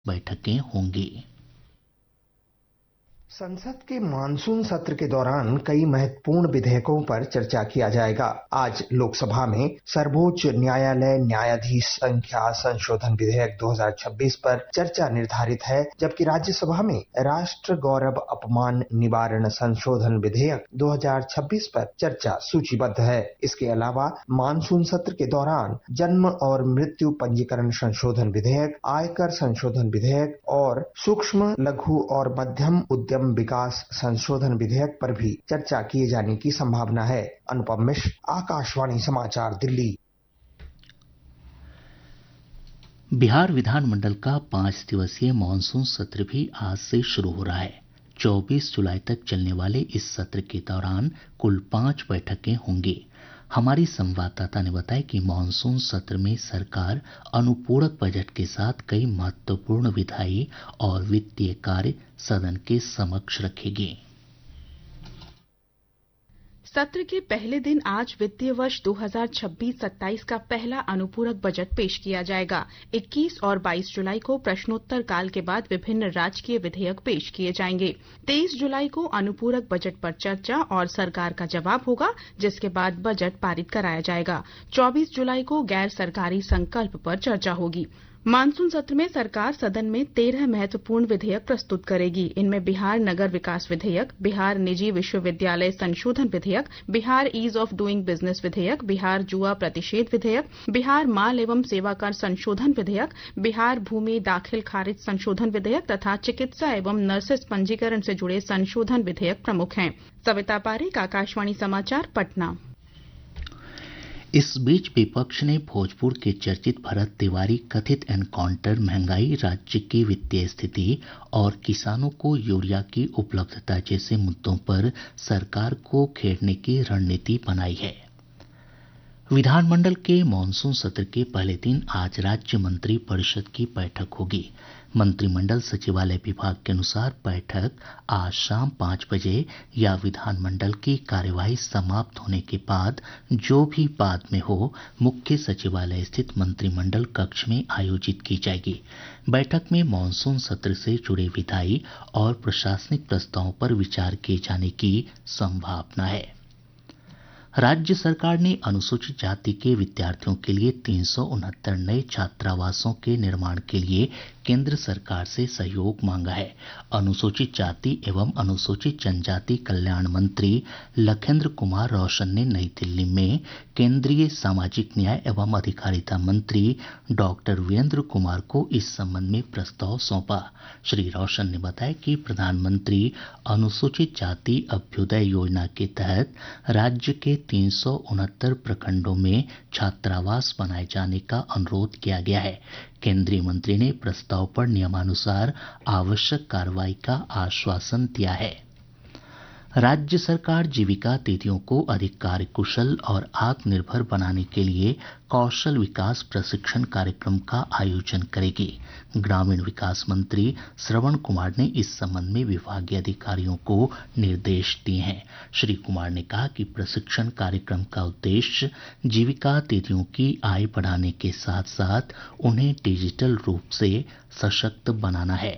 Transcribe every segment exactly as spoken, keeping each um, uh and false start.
बैठकें होंगी। संसद के मानसून सत्र के दौरान कई महत्वपूर्ण विधेयकों पर चर्चा किया जाएगा। आज लोकसभा में सर्वोच्च न्यायालय न्यायाधीश संख्या संशोधन विधेयक दो हज़ार छब्बीस पर चर्चा निर्धारित है, जबकि राज्यसभा में राष्ट्र गौरव अपमान निवारण संशोधन विधेयक दो हज़ार छब्बीस पर चर्चा सूचीबद्ध है। इसके अलावा मानसून सत्र के दौरान जन्म और मृत्यु पंजीकरण संशोधन विधेयक, आयकर संशोधन विधेयक और सूक्ष्म लघु और मध्यम उद्यम विकास संशोधन विधेयक पर भी चर्चा किए जाने की संभावना है। अनुपम मिश्र, आकाशवाणी समाचार, दिल्ली। बिहार विधानमंडल का पांच दिवसीय मानसून सत्र भी आज से शुरू हो रहा है। चौबीस जुलाई तक चलने वाले इस सत्र के दौरान कुल पांच बैठकें होंगी। हमारी संवाददाता ने बताया कि मानसून सत्र में सरकार अनुपूरक बजट के साथ कई महत्वपूर्ण विधायी और वित्तीय कार्य सदन के समक्ष रखेगी। सत्र के पहले दिन आज वित्तीय वर्ष दो हज़ार छब्बीस सत्ताईस का पहला अनुपूरक बजट पेश किया जाएगा। इक्कीस और बाईस जुलाई को प्रश्नोत्तर काल के बाद विभिन्न राजकीय विधेयक पेश किए जाएंगे। तेईस जुलाई को अनुपूरक बजट पर चर्चा और सरकार का जवाब होगा, जिसके बाद बजट पारित कराया जाएगा। चौबीस जुलाई को गैर सरकारी संकल्प पर चर्चा होगी। मानसून सत्र में सरकार सदन में तेरह महत्वपूर्ण विधेयक प्रस्तुत करेगी। इनमें बिहार नगर विकास विधेयक, बिहार निजी विश्वविद्यालय संशोधन विधेयक, Bihar ease of doing business विधेयक, बिहार जुआ प्रतिषेध विधेयक, बिहार माल एवं सेवा कर संशोधन विधेयक, बिहार भूमि दाखिल खारिज संशोधन विधेयक तथा चिकित्सा एवं नर्सेस पंजीकरण से जुड़े संशोधन विधेयक प्रमुख हैं। सविता पारेख, आकाशवाणी समाचार, पटना। इस बीच विपक्ष ने भोजपुर के चर्चित भरत तिवारी कथित एनकाउंटर, महंगाई, राज्य की वित्तीय स्थिति और किसानों को यूरिया की उपलब्धता जैसे मुद्दों पर सरकार को घेरने की रणनीति बनाई है। विधानमंडल के मानसून सत्र के पहले दिन आज राज्य मंत्री परिषद की बैठक होगी। मंत्रिमंडल सचिवालय विभाग के अनुसार बैठक आज शाम पांच बजे या विधानमंडल की कार्यवाही समाप्त होने के बाद जो भी बाद में हो मुख्य सचिवालय स्थित मंत्रिमंडल कक्ष में आयोजित की जाएगी। बैठक में मानसून सत्र से जुड़े विधायी और प्रशासनिक प्रस्तावों पर विचार किए जाने की संभावना है। राज्य सरकार ने अनुसूचित जाति के विद्यार्थियों के लिए तीन सौ उनहत्तर नए छात्रावासों के निर्माण के लिए केंद्र सरकार से सहयोग मांगा है। अनुसूचित जाति एवं अनुसूचित जनजाति कल्याण मंत्री लखेंद्र कुमार रोशन ने नई दिल्ली में केंद्रीय सामाजिक न्याय एवं अधिकारिता मंत्री डॉक्टर वीरेंद्र कुमार को इस संबंध में प्रस्ताव सौंपा। श्री रोशन ने बताया कि प्रधानमंत्री अनुसूचित जाति अभ्युदय योजना के तहत राज्य के तीन सौ उनहत्तर प्रखंडों में छात्रावास बनाए जाने का अनुरोध किया गया है। केंद्रीय मंत्री ने प्रस्ताव पर नियमानुसार आवश्यक कार्रवाई का आश्वासन दिया है। राज्य सरकार जीविका दीदियों को अधिक कार्यकुशल और आत्मनिर्भर बनाने के लिए कौशल विकास प्रशिक्षण कार्यक्रम का आयोजन करेगी। ग्रामीण विकास मंत्री श्रवण कुमार ने इस संबंध में विभागीय अधिकारियों को निर्देश दिए हैं। श्री कुमार ने कहा कि प्रशिक्षण कार्यक्रम का उद्देश्य जीविका दीदियों की आय बढ़ाने के साथ साथ उन्हें डिजिटल रूप से सशक्त बनाना है।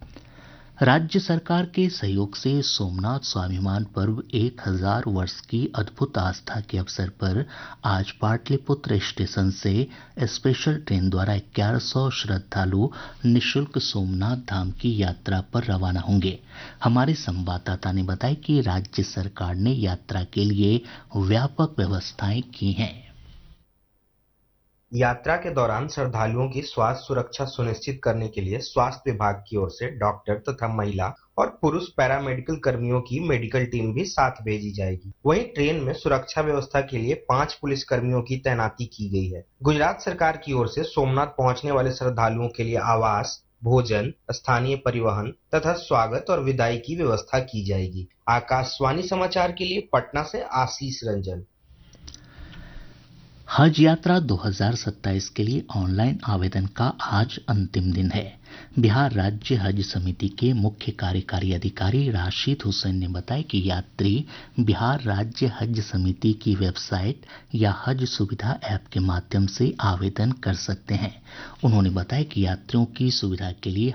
राज्य सरकार के सहयोग से सोमनाथ स्वाभिमान पर्व एक हजार वर्ष की अद्भुत आस्था के अवसर पर आज पाटलिपुत्र स्टेशन से स्पेशल ट्रेन द्वारा ग्यारह सौ श्रद्धालु निःशुल्क सोमनाथ धाम की यात्रा पर रवाना होंगे। हमारे संवाददाता ने बताया कि राज्य सरकार ने यात्रा के लिए व्यापक व्यवस्थाएं की हैं। यात्रा के दौरान श्रद्धालुओं की स्वास्थ्य सुरक्षा सुनिश्चित करने के लिए स्वास्थ्य विभाग की ओर से डॉक्टर तथा महिला और पुरुष पैरामेडिकल कर्मियों की मेडिकल टीम भी साथ भेजी जाएगी। वहीं ट्रेन में सुरक्षा व्यवस्था के लिए पांच पुलिस कर्मियों की तैनाती की गई है। गुजरात सरकार की ओर से सोमनाथ पहुंचने वाले श्रद्धालुओं के लिए आवास, भोजन, स्थानीय परिवहन तथा स्वागत और विदाई की व्यवस्था की जाएगी। आकाशवाणी समाचार के लिए पटना से आशीष रंजन। हज यात्रा दो हज़ार सत्ताईस के लिए ऑनलाइन आवेदन का आज अंतिम दिन है। बिहार राज्य हज समिति के मुख्य कार्यकारी अधिकारी राशिद हुसैन ने बताया कि यात्री बिहार राज्य हज समिति की वेबसाइट या हज सुविधा ऐप के माध्यम से आवेदन कर सकते हैं। उन्होंने बताया कि यात्रियों की सुविधा के लिए